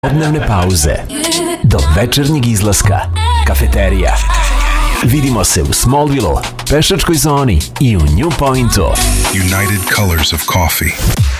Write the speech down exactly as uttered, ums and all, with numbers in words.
Dnevne pauze do večernjeg izlaska. Kafeterija. Vidimo se u Smallville-u, pešačkoj zoni i u New Pointu. United Colors of Coffee.